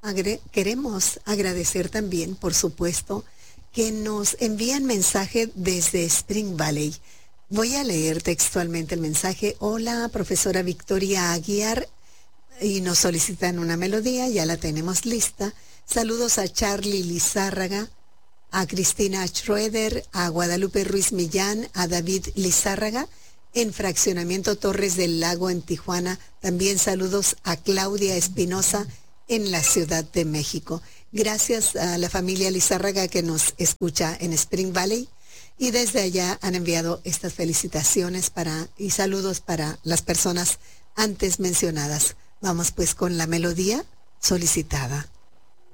Queremos agradecer también, por supuesto, que nos envían mensaje desde Spring Valley. Voy a leer textualmente el mensaje. Hola, profesora Victoria Aguiar, y nos solicitan una melodía, ya la tenemos lista. Saludos a Charlie Lizárraga, a Cristina Schroeder, a Guadalupe Ruiz Millán, a David Lizárraga, en Fraccionamiento Torres del Lago en Tijuana. También saludos a Claudia Espinosa en la Ciudad de México. Gracias a la familia Lizárraga que nos escucha en Spring Valley, y desde allá han enviado estas felicitaciones y saludos para las personas antes mencionadas. Vamos pues con la melodía solicitada.